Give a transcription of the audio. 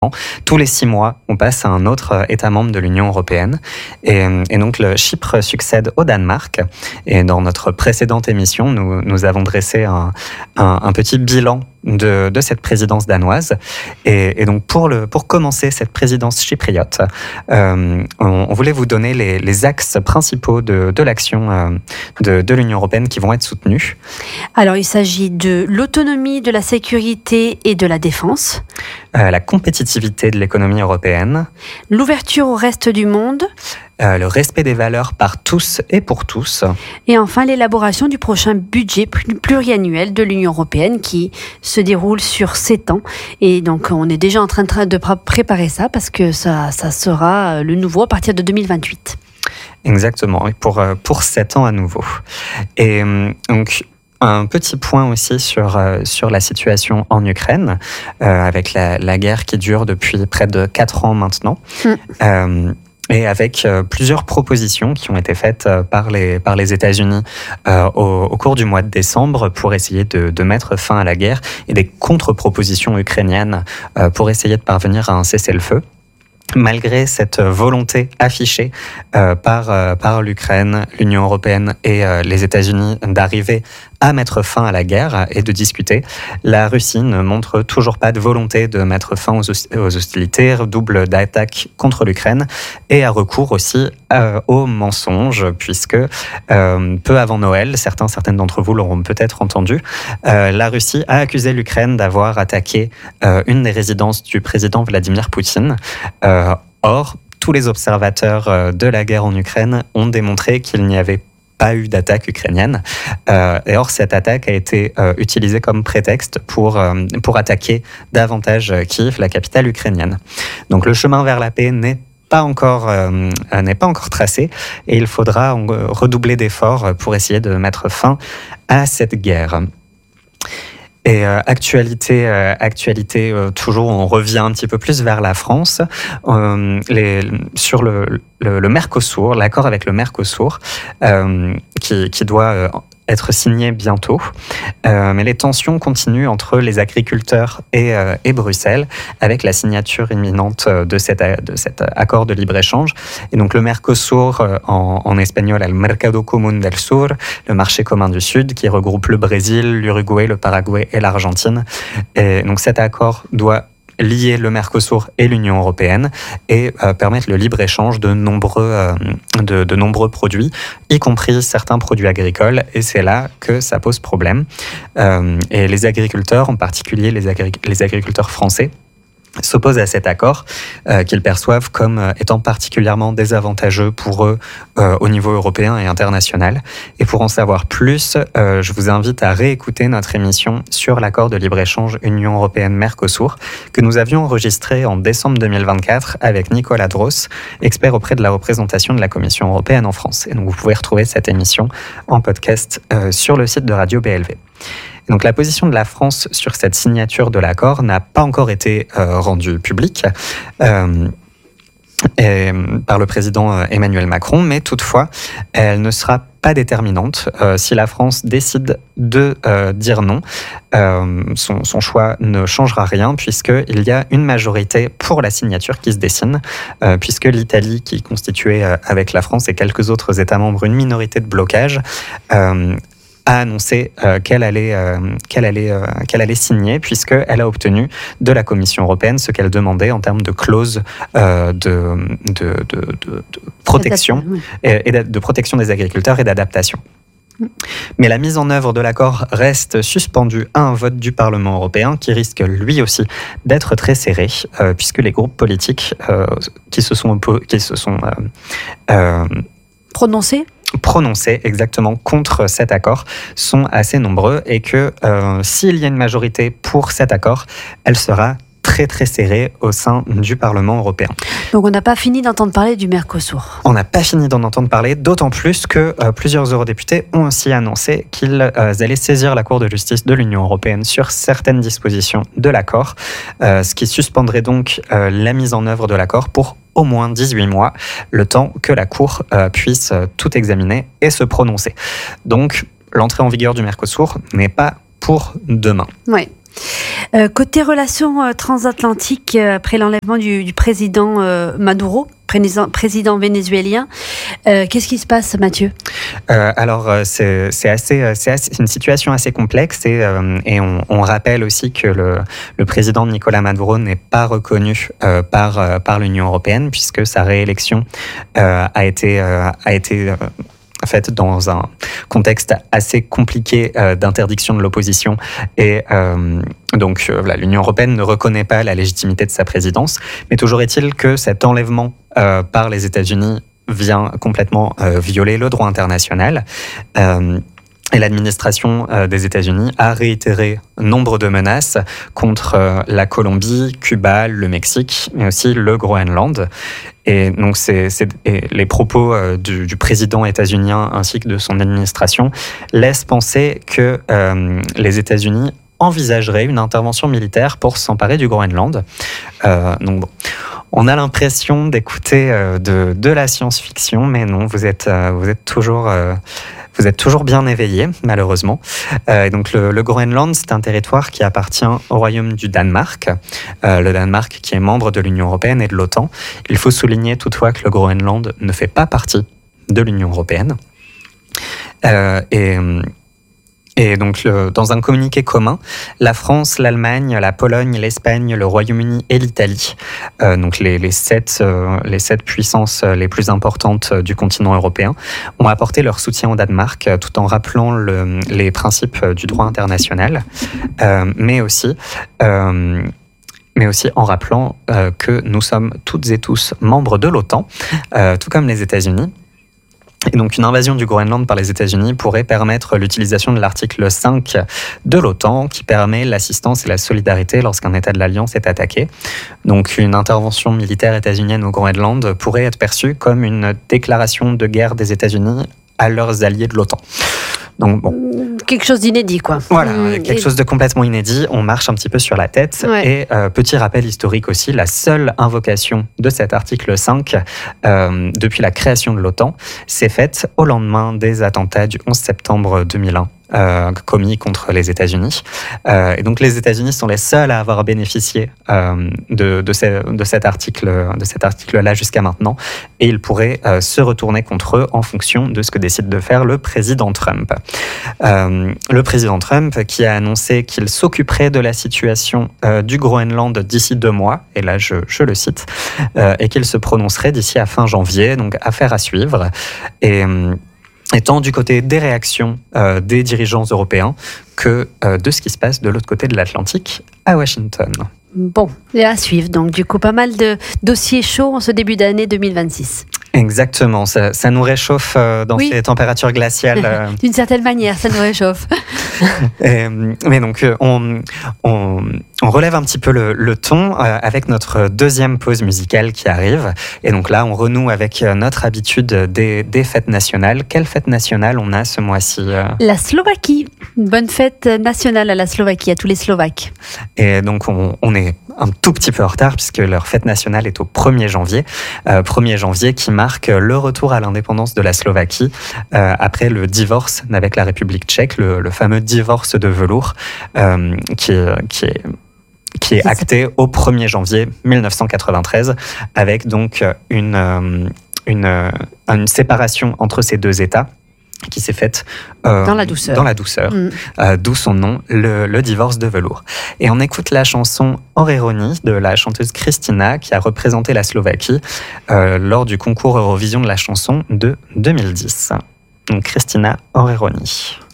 Tous les 6 mois, on passe à un autre État membre de l'Union européenne. Et donc, le Chypre succède au Danemark. Et dans notre précédente émission, nous avons dressé un petit bilan de cette présidence danoise. Et donc, pour commencer cette présidence chypriote, on voulait vous donner les axes principaux de l'action de l'Union européenne qui vont être soutenus. Alors, il s'agit de l'autonomie, de la sécurité et de la défense. La compétitivité de l'économie européenne. L'ouverture au reste du monde. Le respect des valeurs par tous et pour tous. Et enfin, l'élaboration du prochain budget pluriannuel de l'Union européenne qui se déroule sur 7 ans. Et donc, on est déjà en train de préparer ça parce que ça sera le nouveau à partir de 2028. Exactement, et pour 7 ans à nouveau. Et donc, un petit point aussi sur la situation en Ukraine, avec la guerre qui dure depuis près de 4 ans maintenant. Et avec plusieurs propositions qui ont été faites par les États-Unis au cours du mois de décembre pour essayer de mettre fin à la guerre, et des contre-propositions ukrainiennes pour essayer de parvenir à un cessez-le-feu. Malgré cette volonté affichée par l'Ukraine, l'Union européenne et les États-Unis d'arriver à mettre fin à la guerre et de discuter, la Russie ne montre toujours pas de volonté de mettre fin aux hostilités, redouble d'attaques contre l'Ukraine et a recours aussi aux mensonges, puisque peu avant Noël, certaines d'entre vous l'auront peut-être entendu, la Russie a accusé l'Ukraine d'avoir attaqué une des résidences du président Vladimir Poutine. Or, tous les observateurs de la guerre en Ukraine ont démontré qu'il n'y avait pas eu d'attaque ukrainienne. Et or, cette attaque a été utilisée comme prétexte pour attaquer davantage Kiev, la capitale ukrainienne. Donc le chemin vers la paix n'est pas encore tracé, et il faudra redoubler d'efforts pour essayer de mettre fin à cette guerre. Et actualité, toujours, on revient un petit peu plus vers la France. Sur le Mercosur, l'accord avec le Mercosur, qui doit être signé bientôt. Mais les tensions continuent entre les agriculteurs et Bruxelles, avec la signature imminente de cet accord de libre-échange. Et donc le Mercosur, en espagnol, el Mercado Común del Sur, le marché commun du Sud, qui regroupe le Brésil, l'Uruguay, le Paraguay et l'Argentine. Et donc cet accord doit lier le Mercosur et l'Union européenne et permettre le libre-échange de nombreux produits, y compris certains produits agricoles, et c'est là que ça pose problème. Et les agriculteurs, en particulier les agriculteurs français, s'opposent à cet accord qu'ils perçoivent comme étant particulièrement désavantageux pour eux au niveau européen et international. Et pour en savoir plus, je vous invite à réécouter notre émission sur l'accord de libre-échange Union européenne-Mercosur que nous avions enregistré en décembre 2024 avec Nicolas Dross, expert auprès de la représentation de la Commission européenne en France. Et donc vous pouvez retrouver cette émission en podcast sur le site de Radio BLV. Donc la position de la France sur cette signature de l'accord n'a pas encore été rendue publique par le président Emmanuel Macron, mais toutefois, elle ne sera pas déterminante. Si la France décide de dire non, son choix ne changera rien, puisqu'il y a une majorité pour la signature qui se dessine, puisque l'Italie, qui constituait avec la France et quelques autres États membres une minorité de blocage, a annoncé qu'elle allait signer, puisqu'elle a obtenu de la Commission européenne ce qu'elle demandait en termes de clause de protection, et de protection des agriculteurs et d'adaptation. Mais la mise en œuvre de l'accord reste suspendue à un vote du Parlement européen qui risque lui aussi d'être très serré, puisque les groupes politiques qui se sont prononcés exactement contre cet accord sont assez nombreux, et que s'il y a une majorité pour cet accord, elle sera très très serrée au sein du Parlement européen. Donc on n'a pas fini d'entendre parler du Mercosur. On n'a pas fini d'en entendre parler, d'autant plus que plusieurs eurodéputés ont aussi annoncé qu'ils allaient saisir la Cour de justice de l'Union européenne sur certaines dispositions de l'accord, ce qui suspendrait donc la mise en œuvre de l'accord pour au moins 18 mois, le temps que la Cour puisse tout examiner et se prononcer. Donc l'entrée en vigueur du Mercosur n'est pas pour demain. Oui. Côté relations transatlantiques, après l'enlèvement du président Maduro, président vénézuélien, qu'est-ce qui se passe, Mathieu ? Alors, c'est une situation assez complexe et on rappelle aussi que le président Nicolás Maduro n'est pas reconnu par l'Union européenne puisque sa réélection a été faite dans un contexte assez compliqué d'interdiction de l'opposition et donc l'Union européenne ne reconnaît pas la légitimité de sa présidence, mais toujours est-il que cet enlèvement par les États-Unis vient complètement violer le droit international. Et l'administration des États-Unis a réitéré nombre de menaces contre la Colombie, Cuba, le Mexique, mais aussi le Groenland. Et donc, les propos du président états-unien ainsi que de son administration laissent penser que les États-Unis envisageraient une intervention militaire pour s'emparer du Groenland. Donc bon, on a l'impression d'écouter de la science-fiction, mais non, vous êtes toujours bien éveillé, malheureusement. Et donc le Groenland, c'est un territoire qui appartient au Royaume du Danemark. Le Danemark qui est membre de l'Union européenne et de l'OTAN. Il faut souligner toutefois que le Groenland ne fait pas partie de l'Union européenne. Et donc, dans un communiqué commun, la France, l'Allemagne, la Pologne, l'Espagne, le Royaume-Uni et l'Italie, donc les sept puissances les plus importantes du continent européen, ont apporté leur soutien au Danemark tout en rappelant les principes du droit international, mais aussi en rappelant que nous sommes toutes et tous membres de l'OTAN, tout comme les États-Unis. Et donc, une invasion du Groenland par les États-Unis pourrait permettre l'utilisation de l'article 5 de l'OTAN, qui permet l'assistance et la solidarité lorsqu'un État de l'Alliance est attaqué. Donc, une intervention militaire états-unienne au Groenland pourrait être perçue comme une déclaration de guerre des États-Unis à leurs alliés de l'OTAN. Donc, bon. Quelque chose d'inédit, quoi. Voilà, quelque chose de complètement inédit. On marche un petit peu sur la tête. Ouais. Et petit rappel historique aussi, la seule invocation de cet article 5 depuis la création de l'OTAN s'est faite au lendemain des attentats du 11 septembre 2001. Commis contre les États-Unis. Et donc les États-Unis sont les seuls à avoir bénéficié de cet article-là jusqu'à maintenant, et ils pourraient se retourner contre eux en fonction de ce que décide de faire le président Trump. Le président Trump qui a annoncé qu'il s'occuperait de la situation du Groenland d'ici 2 mois, et là je le cite, et qu'il se prononcerait d'ici à fin janvier, donc affaire à suivre. Et tant du côté des réactions des dirigeants européens que de ce qui se passe de l'autre côté de l'Atlantique, à Washington. Bon, et à suivre. Donc, du coup, pas mal de dossiers chauds en ce début d'année 2026. Exactement, ça nous réchauffe dans ces températures glaciales. D'une certaine manière, ça nous réchauffe. Mais donc, on relève un petit peu le ton avec notre deuxième pause musicale qui arrive. Et donc là, on renoue avec notre habitude des fêtes nationales. Quelle fête nationale on a ce mois-ci ? La Slovaquie. Une bonne fête nationale à la Slovaquie, à tous les Slovaques. Et donc, on est un tout petit peu en retard puisque leur fête nationale est au 1er janvier. 1er janvier qui marque le retour à l'indépendance de la Slovaquie après le divorce avec la République tchèque, le fameux divorce de velours qui est acté au 1er janvier 1993 avec donc une séparation entre ces deux États qui s'est faite dans la douceur, d'où son nom, le divorce de velours. Et on écoute la chanson Oreroni de la chanteuse Kristina qui a représenté la Slovaquie lors du concours Eurovision de la chanson de 2010. Donc Kristina Oreroni.